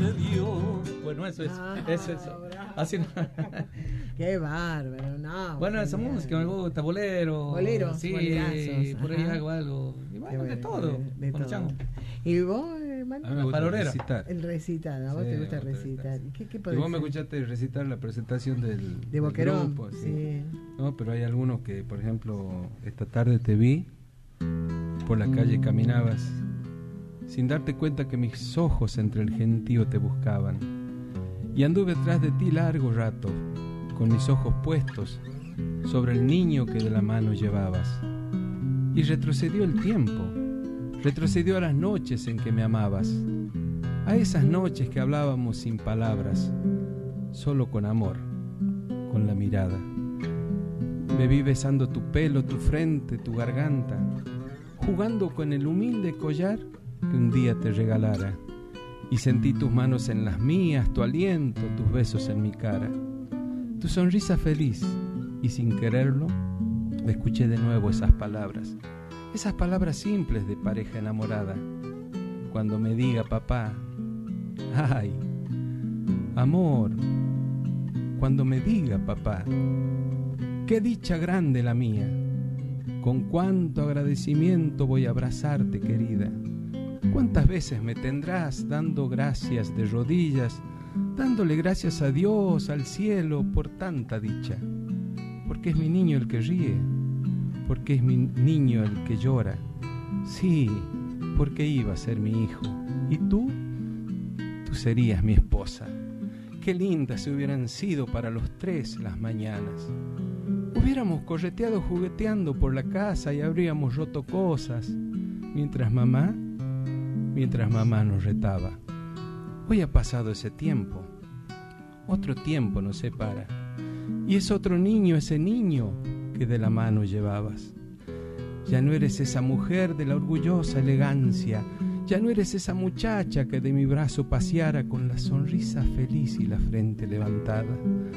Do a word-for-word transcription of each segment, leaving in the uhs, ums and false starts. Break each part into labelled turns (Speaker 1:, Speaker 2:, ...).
Speaker 1: de Dios. Bueno, eso es,
Speaker 2: Ah,
Speaker 1: eso, eso. Así no.
Speaker 2: Qué bárbaro, no.
Speaker 1: Bueno, esa
Speaker 2: genial.
Speaker 1: música me gusta, bolero.
Speaker 2: Boleros,
Speaker 1: sí,
Speaker 2: bolerazos,
Speaker 1: por ahí
Speaker 2: ajá.
Speaker 1: hago algo. Y bueno,
Speaker 2: Qué
Speaker 1: de
Speaker 2: bueno,
Speaker 1: todo.
Speaker 2: de- de
Speaker 1: con los
Speaker 2: todo.
Speaker 1: changos.
Speaker 2: ¿Y vos, hermano?
Speaker 3: A mí me gusta
Speaker 1: Farolero.
Speaker 3: recitar.
Speaker 2: El recital, a vos
Speaker 3: Sí,
Speaker 2: te gusta
Speaker 3: me gusta
Speaker 2: recitar.
Speaker 3: recitar.
Speaker 2: ¿Qué, qué
Speaker 3: Y
Speaker 2: podés
Speaker 3: vos me
Speaker 2: hacer?
Speaker 3: escuchaste recitar la presentación del,
Speaker 2: De
Speaker 3: del
Speaker 2: Boquerón,
Speaker 3: grupo, sí.
Speaker 2: sí.
Speaker 3: No, pero hay algunos que, por ejemplo, esta tarde te vi, por la calle caminabas, sin darte cuenta que mis ojos entre el gentío te buscaban. Y anduve tras de ti largo rato, con mis ojos puestos sobre el niño que de la mano llevabas. Y retrocedió el tiempo, retrocedió a las noches en que me amabas, a esas noches que hablábamos sin palabras, solo con amor, con la mirada. Me vi besando tu pelo, tu frente, tu garganta, jugando con el humilde collar que un día te regalara, y sentí tus manos en las mías, tu aliento, tus besos en mi cara, tu sonrisa feliz, y sin quererlo escuché de nuevo esas palabras, esas palabras simples de pareja enamorada. Cuando me diga papá, ay, amor, cuando me diga papá, qué dicha grande la mía, con cuánto agradecimiento voy a abrazarte, querida. Cuántas veces me tendrás dando gracias de rodillas, dándole gracias a Dios, al cielo, por tanta dicha. Porque es mi niño el que ríe, porque es mi niño el que llora. Sí, porque iba a ser mi hijo. Y tú, tú serías mi esposa. Qué lindas se hubieran sido para los tres las mañanas. Hubiéramos correteado jugueteando por la casa y habríamos roto cosas, mientras mamá, mientras mamá nos retaba. Hoy ha pasado ese tiempo, otro tiempo nos separa, y es otro niño, ese niño que de la mano llevabas. Ya no eres esa mujer de la orgullosa elegancia, ya no eres esa muchacha que de mi brazo paseara con la sonrisa feliz y la frente levantada.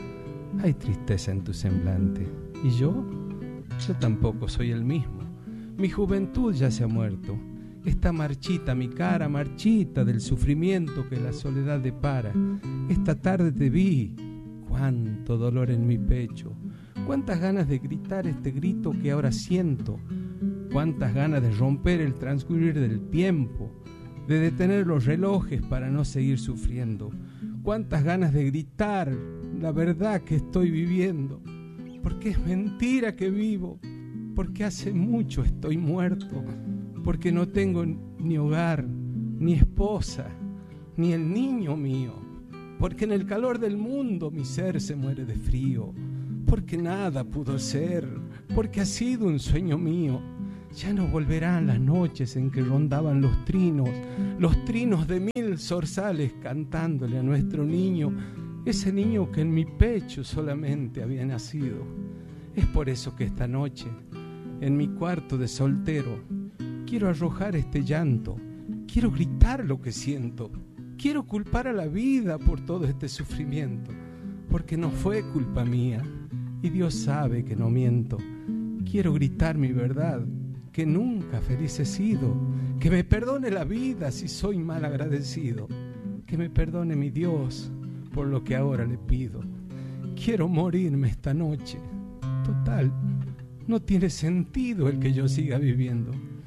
Speaker 3: Hay tristeza en tu semblante, y yo, yo tampoco soy el mismo. Mi juventud ya se ha muerto, está marchita mi cara, marchita del sufrimiento que la soledad depara. Esta tarde te vi, cuánto dolor en mi pecho, cuántas ganas de gritar este grito que ahora siento, cuántas ganas de romper el transcurrir del tiempo, de detener los relojes para no seguir sufriendo, cuántas ganas de gritar la verdad que estoy viviendo, porque es mentira que vivo, porque hace mucho estoy muerto, porque no tengo ni hogar, ni esposa, ni el niño mío, porque en el calor del mundo mi ser se muere de frío, porque nada pudo ser, porque ha sido un sueño mío. Ya no volverán las noches en que rondaban los trinos, los trinos de mil zorzales cantándole a nuestro niño, ese niño que en mi pecho solamente había nacido. Es por eso que esta noche, en mi cuarto de soltero, quiero arrojar este llanto, quiero gritar lo que siento, quiero culpar a la vida por todo este sufrimiento, porque no fue culpa mía, y Dios sabe que no miento. Quiero gritar mi verdad, que nunca feliz he sido, que me perdone la vida si soy mal agradecido, que me perdone mi Dios por lo que ahora le pido. Quiero morirme esta noche, total, no tiene sentido el que yo siga viviendo,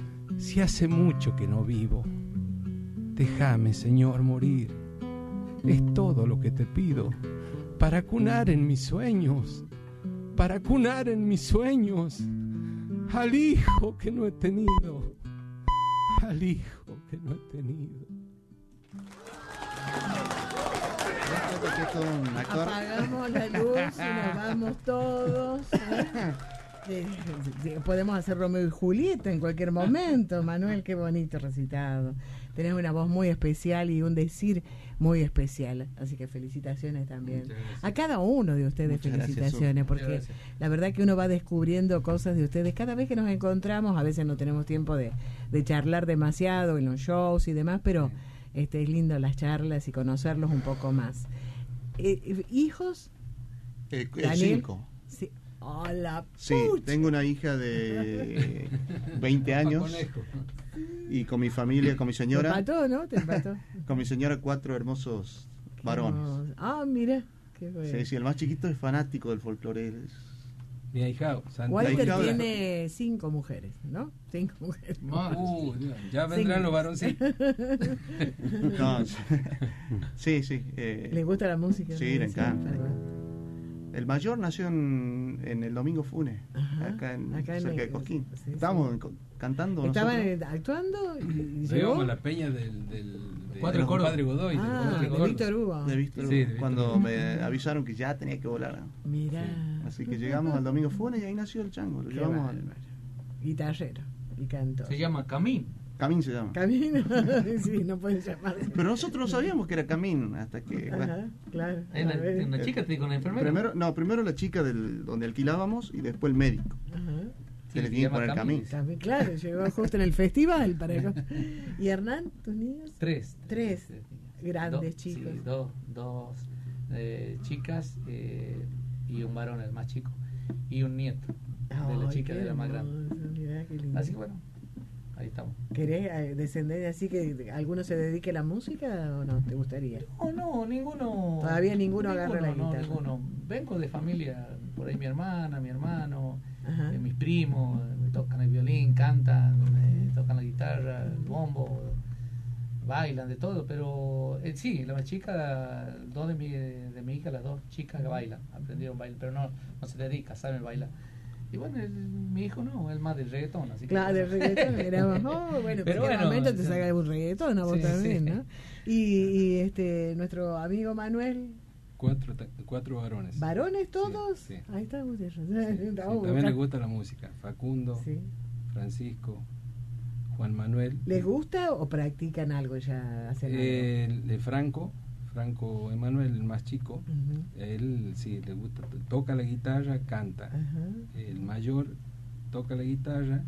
Speaker 3: si hace mucho que no vivo. Déjame, Señor, morir, es todo lo que te pido, para cunar en mis sueños, para cunar en mis sueños al hijo que no he tenido, al hijo que no he tenido.
Speaker 2: Apagamos la luz y nos vamos todos. ¿eh? Eh, eh, Podemos hacer Romeo y Julieta en cualquier momento. Manuel, qué bonito recitado. Tenés una voz muy especial y un decir muy especial. Así que felicitaciones también. A cada uno de ustedes. Muchas felicitaciones, gracias, porque gracias. La verdad que uno va descubriendo cosas de ustedes. Cada vez que nos encontramos, a veces no tenemos tiempo de, de charlar demasiado en los shows y demás, pero este, es lindo las charlas y conocerlos un poco más. Eh, ¿Hijos?
Speaker 4: Eh,
Speaker 2: Daniel,
Speaker 4: cinco.
Speaker 2: Sí. Hola,
Speaker 4: sí, tengo una hija de veinte años. Y con mi familia, con mi
Speaker 2: Te
Speaker 4: señora,
Speaker 2: empató, ¿no? Te empató.
Speaker 4: con mi señora cuatro hermosos varones.
Speaker 2: No. Ah, mira. Qué bueno.
Speaker 4: Sí, sí, el más chiquito es fanático del folclore. es-
Speaker 3: Mi ahijado, Santiago.
Speaker 2: Walter
Speaker 4: ahijado de-
Speaker 2: tiene cinco mujeres, ¿no? Cinco mujeres.
Speaker 3: Uh, ya vendrán
Speaker 2: Sí.
Speaker 3: los varoncitos.
Speaker 4: No, sí, sí. eh,
Speaker 2: ¿Le gusta la música?
Speaker 4: Sí, le encanta.
Speaker 2: Siempre.
Speaker 4: El mayor nació en, en el Domingo Funes,
Speaker 2: Ajá,
Speaker 4: acá en,
Speaker 2: acá en
Speaker 4: cerca
Speaker 2: el-
Speaker 4: de Cosquín.
Speaker 2: sí, sí.
Speaker 4: Estábamos co- cantando
Speaker 2: Estaban
Speaker 4: nosotros.
Speaker 2: eh, actuando y, y
Speaker 3: Nos
Speaker 2: llegó.
Speaker 3: íbamos a la peña del, del de
Speaker 1: Cuatro
Speaker 3: del
Speaker 1: Córdoba.
Speaker 3: compadre Godoy. del
Speaker 2: Ah,
Speaker 3: compadre
Speaker 2: de
Speaker 3: Godoy.
Speaker 2: Víctor Hugo.
Speaker 4: De Víctor
Speaker 3: Sí,
Speaker 4: Hugo,
Speaker 3: de Víctor
Speaker 4: cuando
Speaker 3: Hugo.
Speaker 4: me avisaron que ya tenía que volar.
Speaker 2: Mirá.
Speaker 4: Así que llegamos al Domingo Funes y ahí nació el chango. Lo
Speaker 2: Qué
Speaker 4: llevamos al-
Speaker 2: bárbaro. Guitarrero y cantor.
Speaker 1: Se llama Camín.
Speaker 4: Camín se llama.
Speaker 2: Camino. Sí, no puede llamarse.
Speaker 4: Pero nosotros no sabíamos que era Camín hasta que... bueno,
Speaker 2: Ajá, claro.
Speaker 1: Hay una,
Speaker 2: A ver.
Speaker 1: una chica te dijo la enfermera.
Speaker 4: primero, no, primero la chica del donde alquilábamos y después el médico.
Speaker 2: Ajá.
Speaker 4: Que le
Speaker 1: se
Speaker 4: tiene que
Speaker 1: llama
Speaker 4: poner
Speaker 1: Camín.
Speaker 4: Camín.
Speaker 2: También, claro, llegó justo en el festival para ¿Y Hernán, tus niños?
Speaker 1: Tres.
Speaker 2: Tres.
Speaker 1: niñas.
Speaker 2: Grandes
Speaker 1: Do-
Speaker 2: chicos.
Speaker 1: Sí, dos, dos eh, chicas eh, y un varón, el más chico. Y un nieto de la
Speaker 2: Ay,
Speaker 1: chica
Speaker 2: qué
Speaker 1: de la más grande.
Speaker 2: hermoso, mirá qué lindo.
Speaker 1: Así que bueno, ahí estamos.
Speaker 2: ¿Querés eh, descender así que alguno se dedique a la música o no? ¿Te gustaría?
Speaker 1: No, no, ninguno.
Speaker 2: Todavía ninguno agarra la
Speaker 1: no,
Speaker 2: guitarra.
Speaker 1: ninguno. Vengo de familia, por ahí mi hermana, mi hermano,
Speaker 2: Ajá.
Speaker 1: eh, mis primos, eh, tocan el violín, cantan, eh, tocan la guitarra, el bombo, bailan, de todo, pero eh, sí, la más chica, dos de mi, de mi hija, las dos chicas que bailan, aprendieron a bailar, pero no, no se dedica, saben bailar. Y bueno, el- mi hijo no, él más del reggaetón, así que...
Speaker 2: Claro, de reggaetón, miramos, oh, bueno, en
Speaker 1: Pero
Speaker 2: cualquier
Speaker 1: bueno,
Speaker 2: momento te
Speaker 1: sí.
Speaker 2: saca un reggaetón a vos
Speaker 1: Sí,
Speaker 2: también,
Speaker 1: sí.
Speaker 2: ¿no? Y, y este, nuestro amigo Manuel,
Speaker 3: Cuatro, ta- cuatro varones.
Speaker 2: ¿varones todos?
Speaker 3: Sí, sí.
Speaker 2: Ahí estamos ellos.
Speaker 3: Sí, sí, también les gusta la música. Facundo,
Speaker 2: Sí.
Speaker 3: Francisco, Juan Manuel.
Speaker 2: ¿Les gusta o practican algo ya? Hacen algo?
Speaker 3: Eh, el de Franco, Franco Emanuel, el más chico,
Speaker 2: Ujú.
Speaker 3: él sí le gusta, to- toca la guitarra, canta.
Speaker 2: Ajá.
Speaker 3: El mayor toca la guitarra,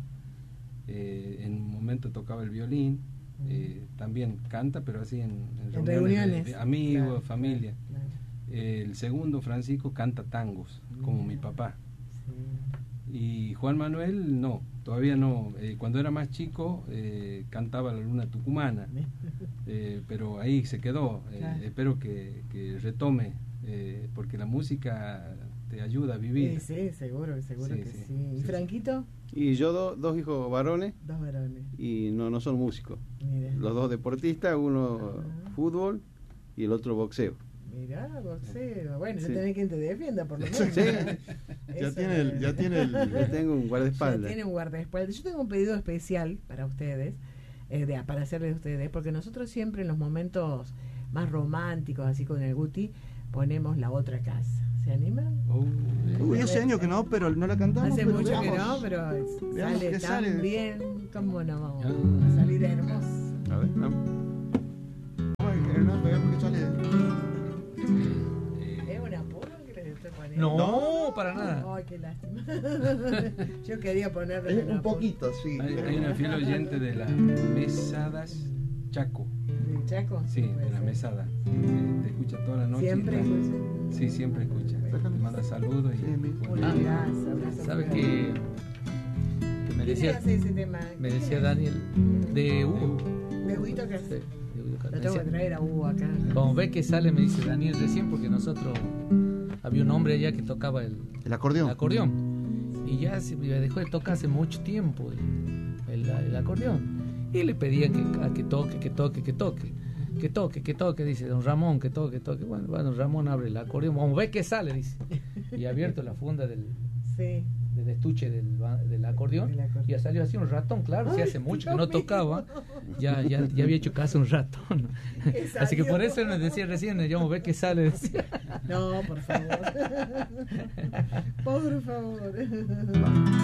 Speaker 3: eh, en un momento tocaba el violín, eh, también canta, pero así en, en
Speaker 2: En
Speaker 3: reuniones de-
Speaker 2: reuniones.
Speaker 3: de amigos,
Speaker 2: Claro,
Speaker 3: familia.
Speaker 2: claro,
Speaker 3: El segundo, Francisco, canta tangos, como mi papá.
Speaker 2: sí.
Speaker 3: Y Juan Manuel, no, todavía no. Eh, cuando era más chico, eh, cantaba la luna tucumana, eh, pero ahí se quedó. Eh,
Speaker 2: Claro.
Speaker 3: Espero que, que retome, eh, porque la música te ayuda a vivir.
Speaker 2: Sí, sí, seguro, seguro
Speaker 3: Sí,
Speaker 2: que
Speaker 3: sí,
Speaker 2: sí. ¿Y
Speaker 3: sí,
Speaker 2: Franquito?
Speaker 5: Y yo do- dos hijos varones
Speaker 2: Dos varones.
Speaker 5: y no, no son músicos.
Speaker 2: Mira.
Speaker 5: Los dos deportistas, uno
Speaker 2: Ajá.
Speaker 5: fútbol y el otro boxeo.
Speaker 2: Mirá, boxeo. Bueno,
Speaker 5: Sí.
Speaker 2: ya tenés quien te defienda, por lo menos.
Speaker 5: Sí.
Speaker 4: Ya
Speaker 2: Eso
Speaker 4: tiene el, ya
Speaker 2: es-
Speaker 4: tiene el,
Speaker 5: Yo tengo un
Speaker 2: Ya
Speaker 5: guardaespaldas.
Speaker 2: tiene un guardaespaldas. Yo tengo un pedido especial para ustedes, eh, de, para hacerles a ustedes, porque nosotros siempre en los momentos más románticos, así con el Guti, ponemos La Otra Casa. ¿Se animan?
Speaker 3: Oh,
Speaker 4: Uy, hace años que no, pero no la cantamos.
Speaker 2: Hace
Speaker 4: pero
Speaker 2: mucho que
Speaker 4: veamos.
Speaker 2: no, pero
Speaker 4: Veamos
Speaker 2: sale
Speaker 4: qué
Speaker 2: tan
Speaker 4: sale.
Speaker 2: bien. ¿Cómo no vamos
Speaker 3: Ah.
Speaker 2: a salir hermoso?
Speaker 5: A ver, vamos.
Speaker 4: Vamos a ver, Hernán, veamos qué sale.
Speaker 2: ¿Es una pura que les estoy poniendo?
Speaker 1: No,
Speaker 4: No.
Speaker 1: para nada.
Speaker 2: Ay, qué lástima. Yo quería ponerle
Speaker 4: Un,
Speaker 2: una
Speaker 4: un poquito, sí.
Speaker 3: hay,
Speaker 4: pero-
Speaker 3: hay una fiel oyente de las mesadas Chaco.
Speaker 2: ¿De Chaco?
Speaker 3: Sí,
Speaker 2: Puede
Speaker 3: de la
Speaker 2: ser.
Speaker 3: mesada. Eh, te escucha toda la noche.
Speaker 2: Siempre
Speaker 3: y está-
Speaker 2: escucha.
Speaker 3: Sí, siempre escucha. Te manda saludos y
Speaker 4: Sí, mi-
Speaker 2: Un
Speaker 3: bueno,
Speaker 2: abrazo, abrazo.
Speaker 1: ¿Sabe
Speaker 2: fuerte.
Speaker 1: que, que me
Speaker 2: ¿Quién
Speaker 1: decía,
Speaker 2: hace ese tema?
Speaker 1: me
Speaker 2: ¿Quién
Speaker 1: decía
Speaker 2: es?
Speaker 1: Daniel de Hugo?
Speaker 2: ¿De Huguito que
Speaker 1: Sí,
Speaker 2: hace?
Speaker 1: de Hugo Cat-
Speaker 2: Lo
Speaker 1: me
Speaker 2: tengo que
Speaker 1: decía-
Speaker 2: traer a Hugo acá.
Speaker 1: Como ve que sale, me dice Daniel recién, porque nosotros había un hombre allá que tocaba el,
Speaker 4: El acordeón.
Speaker 1: el acordeón y ya se dejó de tocar hace mucho tiempo el, el- el acordeón y le pedían que, a que toque, que toque, que toque, que toque, que toque, dice don Ramón, que toque, que toque. Bueno, bueno, don Ramón abre el acordeón, vamos a ver qué sale, dice, y ha abierto la funda del,
Speaker 2: Sí.
Speaker 1: del estuche del, ba- del acordeón
Speaker 2: Del acordeón.
Speaker 1: y ha salido así un ratón, claro, si
Speaker 2: Ay,
Speaker 1: hace mucho que
Speaker 2: Dios
Speaker 1: no
Speaker 2: mío.
Speaker 1: tocaba, ya, ya, ya había hecho caso a un ratón.
Speaker 2: ¿Qué
Speaker 1: Así que por
Speaker 2: salió?
Speaker 1: eso me decía recién, vamos a ver qué sale, decía.
Speaker 2: No, por favor. Por favor.